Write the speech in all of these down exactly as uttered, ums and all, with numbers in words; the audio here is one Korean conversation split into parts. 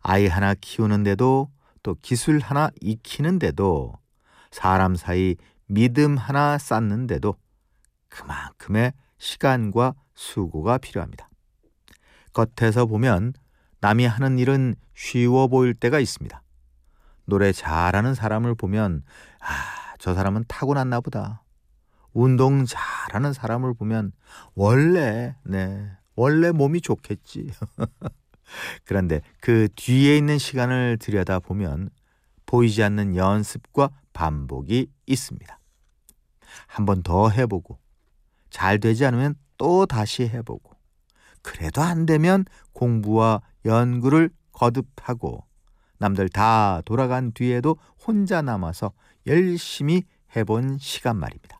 아이 하나 키우는데도 또 기술 하나 익히는데도 사람 사이 믿음 하나 쌓는데도 그만큼의 시간과 수고가 필요합니다. 겉에서 보면 남이 하는 일은 쉬워 보일 때가 있습니다. 노래 잘하는 사람을 보면 아, 저 사람은 타고났나 보다. 운동 잘하는 사람을 보면 원래 네, 원래 몸이 좋겠지. 그런데 그 뒤에 있는 시간을 들여다보면 보이지 않는 연습과 반복이 있습니다. 한 번 더 해보고 잘 되지 않으면 또 다시 해보고 그래도 안 되면 공부와 연구를 거듭하고 남들 다 돌아간 뒤에도 혼자 남아서 열심히 해본 시간 말입니다.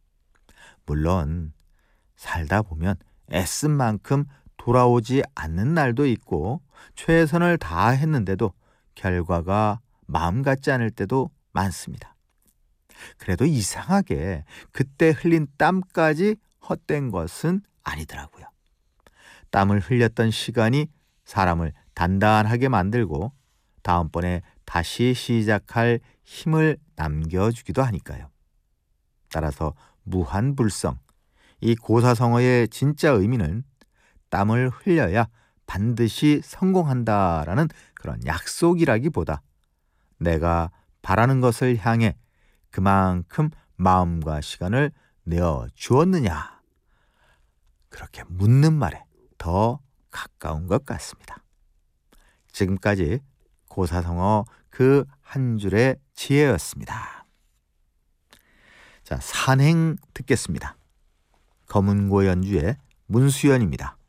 물론 살다 보면 애쓴 만큼 돌아오지 않는 날도 있고 최선을 다했는데도 결과가 마음 같지 않을 때도 많습니다. 그래도 이상하게 그때 흘린 땀까지 헛된 것은 아니더라고요. 땀을 흘렸던 시간이 사람을 단단하게 만들고 다음번에 다시 시작할 힘을 남겨주기도 하니까요. 따라서 무한불성, 이 고사성어의 진짜 의미는 땀을 흘려야 반드시 성공한다라는 그런 약속이라기보다 내가 바라는 것을 향해 그만큼 마음과 시간을 내어 주었느냐, 그렇게 묻는 말에 더 가까운 것 같습니다. 지금까지 고사성어 그 한 줄의 지혜였습니다. 자, 산행 듣겠습니다. 검은고 연주의 문수연입니다.